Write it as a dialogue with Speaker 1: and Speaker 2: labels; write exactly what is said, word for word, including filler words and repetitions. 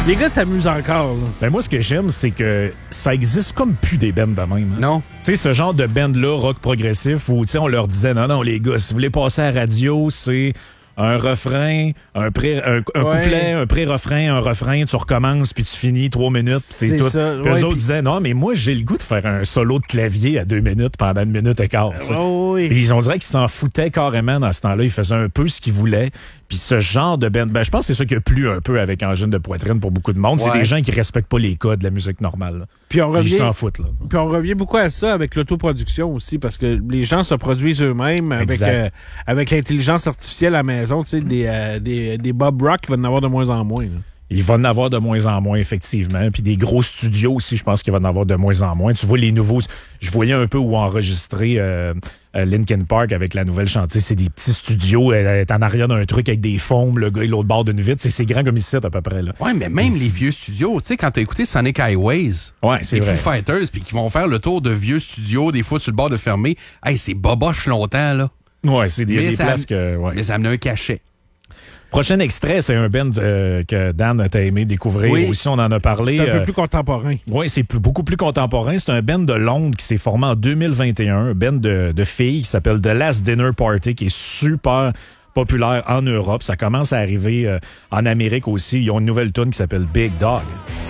Speaker 1: Les gars s'amusent encore. Là.
Speaker 2: Ben moi, ce que j'aime, c'est que ça existe comme plus des bands de même. Hein.
Speaker 3: Non.
Speaker 2: Tu sais, ce genre de band-là, rock progressif, où on leur disait, non, non, les gars, si vous voulez passer à la radio, c'est un refrain, un, pré, un, un ouais. couplet, un pré-refrain, un refrain, tu recommences, puis tu finis trois minutes, c'est, c'est tout. Ça. Puis ouais, eux autres pis... disaient, non, mais moi, j'ai le goût de faire un solo de clavier à deux minutes pendant une minute et quart.
Speaker 1: Oh, oui.
Speaker 2: Puis on dirait qu'ils s'en foutaient carrément dans ce temps-là. Ils faisaient un peu ce qu'ils voulaient. Puis ce genre de band, ben, je pense que c'est ça qui a plu un peu avec Angine de Poitrine pour beaucoup de monde. Ouais. C'est des gens qui respectent pas les codes de la musique normale. Là.
Speaker 1: Puis on revient,
Speaker 2: ils s'en foutent. Là.
Speaker 1: Puis on revient beaucoup à ça avec l'autoproduction aussi, parce que les gens se produisent eux-mêmes avec, euh, avec l'intelligence artificielle à la maison. Tu sais, des, euh, des, des Bob Rock, il va en avoir de moins en moins. Là.
Speaker 2: Il va en avoir de moins en moins, effectivement. Puis des gros studios aussi, je pense qu'il va en avoir de moins en moins. Tu vois, les nouveaux... Je voyais un peu où enregistrer euh, euh, Linkin Park avec la nouvelle chanteuse. C'est des petits studios. Elle est en arrière d'un truc avec des foams, le gars est l'autre bord d'une vitre. C'est, c'est grand comme ici, à peu près. Là.
Speaker 3: Ouais, mais même les vieux studios, tu sais, quand t'as écouté Sonic Highways,
Speaker 2: ouais, c'est
Speaker 3: les
Speaker 2: vrai.
Speaker 3: Foo Fighters, puis qui vont faire le tour de vieux studios, des fois sur le bord de fermer, hey, c'est boboche longtemps, là.
Speaker 2: Ouais, c'est des, des places
Speaker 3: a,
Speaker 2: que... Ouais.
Speaker 3: Mais ça amenait un cachet.
Speaker 2: Prochain extrait, c'est un band euh, que Dan t'a aimé découvrir. Oui. Aussi, on en a parlé.
Speaker 1: C'est un peu
Speaker 2: euh,
Speaker 1: plus contemporain.
Speaker 2: Oui, c'est plus, beaucoup plus contemporain. C'est un band de Londres qui s'est formé en deux mille vingt et un. Un band de, de filles qui s'appelle The Last Dinner Party, qui est super populaire en Europe. Ça commence à arriver euh, en Amérique aussi. Ils ont une nouvelle tune qui s'appelle Big Dog.